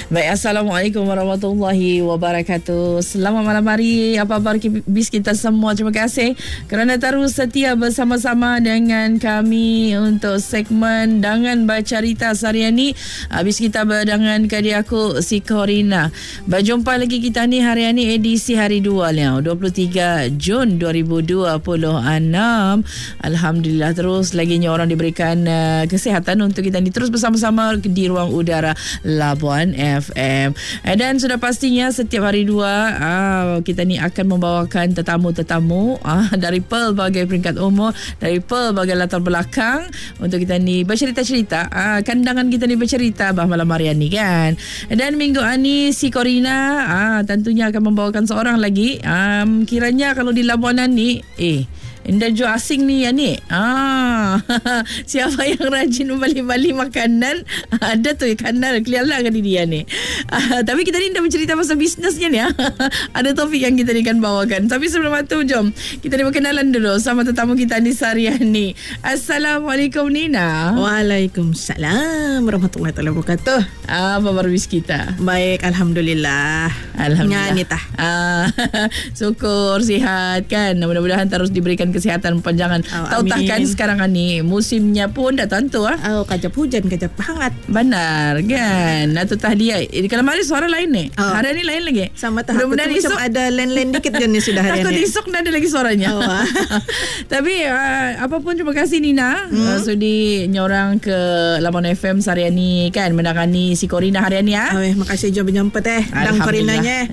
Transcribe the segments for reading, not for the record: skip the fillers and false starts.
Baik, Assalamualaikum warahmatullahi wabarakatuh. Selamat malam hari. Apa khabar bis kita semua? Terima kasih kerana terus setia bersama-sama dengan kami untuk segmen Dangan Bercerita harian ni. Bis kita berdangan kadi aku si Corina. Berjumpa lagi kita ni harian ni edisi hari 2 lah, 23 Jun 2026. Alhamdulillah terus lagi orang diberikan kesihatan untuk kita ni terus bersama-sama di ruang udara Labuan FM. Dan sudah pastinya setiap hari 2 kita ni akan membawakan tetamu-tetamu dari pelbagai peringkat umur, dari pelbagai latar belakang untuk kita ni bercerita-cerita. Kandangan kita ni bercerita malam hari ni kan. Dan minggu ni si Corina tentunya akan membawakan seorang lagi. Kiranya kalau di Labuanan ni Indah jual asing ni ya ni. Siapa yang rajin membeli-beli makanan ada tu kanal kelihatan kan dia ni. Tapi kita ni dah bercerita pasal bisnesnya ni. Ada topik yang kita ni akan bawakan. Tapi sebelum itu jom kita ni berkenalan dulu sama tetamu kita ni seharian ni. Assalamualaikum Nina. Waalaikumsalam warahmatullahi wabarakatuh. Apa baru bis kita? Baik, alhamdulillah. Alhamdulillah. Nyanyi tah. Syukur sihat kan. Mudah-mudahan terus diberikan kesihatan panjangan. Tahu tak kan sekarang ni musimnya pun dah tentu kajap hujan, kajap hangat. Benar kan. Atau tahdiah. Kalau hari suara lain ni. Hari ni lain lagi. Sama tahap. Mudah-mudahan esok ada lain-lain dikit je ni sudah hari ni. Takut esok dah ada lagi suaranya. Tapi apapun terima kasih Nina sudi nyorang ke Labuan FM seharian ni kan mendangani si Corina harian ni makasih jom berjumpa dan Corinanya.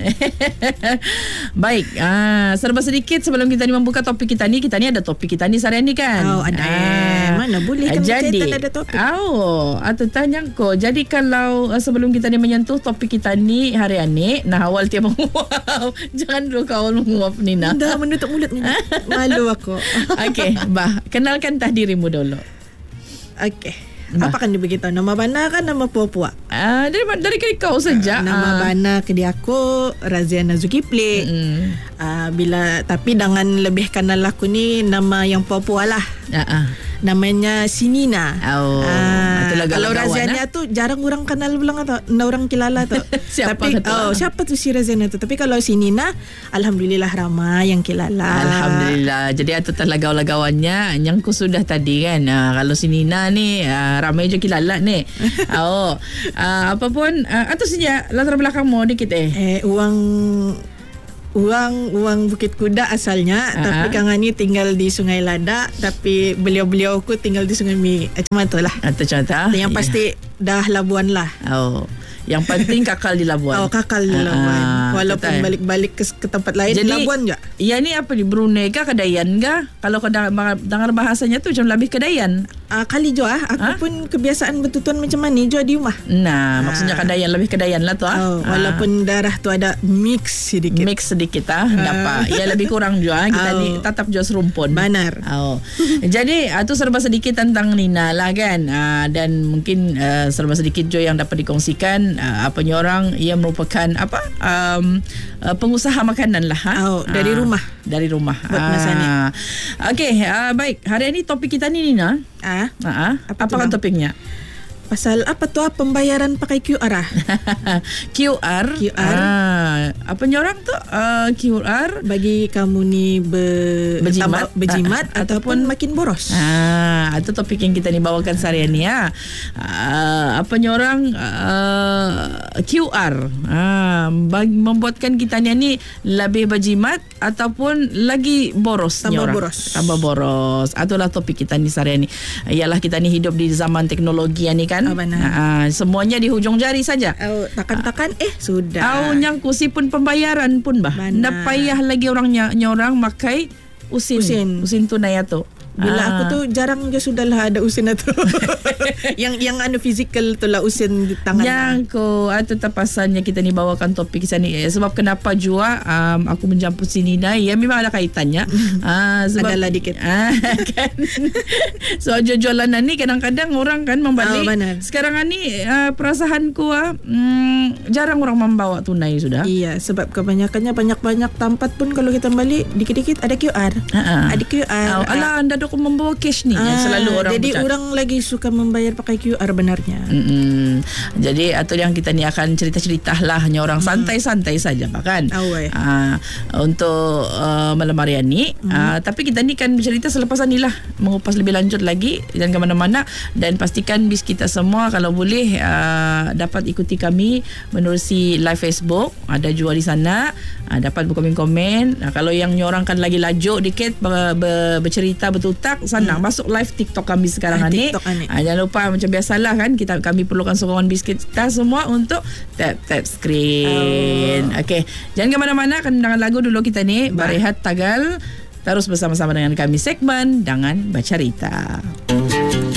Baik, serba sedikit sebelum kita ni membuka topik kita ni ada topik kita ni seharian ni kan. Ada. Mana boleh kan jadi, ada topik. atau tanya ko. Jadi kalau sebelum kita ni menyentuh topik kita ni harian ni, awal tiap menguap. Jangan dulu kau menguap Nina. Dah menutup mulut ni. Malu aku. Okey, kenalkan dirimu dulu. Okey. Apa kan dia beritahu? Nama Bana kan nama Puak-Puak? Dari kau saja. Nama Bana ke dia aku Raziana Zulkifli. Tapi dengan lebih kenal aku ni nama yang Puak-Puak lah. Namanya si Nina. Kalau Raziana tu jarang orang kenal bilang atau orang kilala tu. Siapa tu si Raziana tu? Tapi kalau si Nina, alhamdulillah ramai yang kilala. Alhamdulillah. Jadi itu lagaw-lagawannya yang ku sudah tadi kan. Kalau si Nina ni ramai je kilala ni. Apapun atau saja latar belakangmu dikit Uang Bukit Kuda asalnya, tapi Kang Ani tinggal di Sungai Lada, tapi beliau-beliau ku tinggal di Sungai Mi. Macam tu lah. Yang pasti dah Labuan lah. Yang penting kakal di Labuan. Kakal di Labuan. Walaupun balik-balik ke tempat lain. Jadi, Labuan je. Ya ni apa di Brunei kah, Kedayan kah? Kalau kau dengar bahasanya tu macam lebih Kedayan. Kali jo aku pun kebiasaan bertutuan macam ni jo di rumah. Maksudnya Kedayan, lebih Kedayan lah tu walaupun darah tu ada mix sedikit dapat. Ya lebih kurang jo kita ni tetap jo serumpun. Benar. Jadi tu serba sedikit tentang Nina lah kan. Dan mungkin serba sedikit jo yang dapat dikongsikan orang ia merupakan pengusaha makanan lah dari rumah buat masa ni. Okey, baik, hari ini topik kita ni Nina. Apa kan topiknya? Pasal apa tu pembayaran pakai QR QR. Apa orang tu QR bagi kamu ni berjimat ataupun makin boros. Itu topik yang kita ni bawakan seharian ni apa orang QR membuatkan kita ni lebih berjimat ataupun lagi boros. Tambah boros. Itulah topik kita ni seharian ni. Ialah kita ni hidup di zaman teknologi ni kan. Semuanya di hujung jari saja. Takan-takan sudah. Yang kursi pun pembayaran pun tak payah lagi orang nyorang makai usin tunai tu. Bila aku tu jarang je sudahlah ada usin tu. yang fizikal tu lah usin di tangan. Yang atau terpasanya kita ni bawakan topik sini sebab kenapa jua aku menjemput si Nina memang ada kaitannya. Sebab adalah dikit. Kan. So jualan ni kadang-kadang orang kan membalik. Sekarang ni perasaanku jarang orang membawa tunai sudah. Iya, sebab kebanyakannya banyak-banyak tempat pun kalau kita balik dikit-dikit ada QR. Ada QR. Alah anda aku membawa cash ni yang selalu orang jadi orang lagi suka membayar pakai QR benarnya. Jadi atau yang kita ni akan cerita-cerita lah, hanya orang santai-santai saja kan. Untuk malam hari ni. Tapi kita ni kan bercerita selepas ni lah, mengupas lebih lanjut lagi, dan ke mana-mana. Dan pastikan bis kita semua kalau boleh dapat ikuti kami menerusi live Facebook, ada jual di sana, dapat berkomen-komen. Kalau yang nyorangkan lagi lajuk dikit bercerita bertutak, senang masuk live TikTok kami sekarang ni. Jangan lupa macam biasalah kan, kami perlukan sokongan bis kita semua untuk tap screen. Okey, jangan ke mana-mana, akan mendengar lagu dulu kita ni, Berehat Tagal. Terus bersama-sama dengan kami segmen Jangan Bercerita.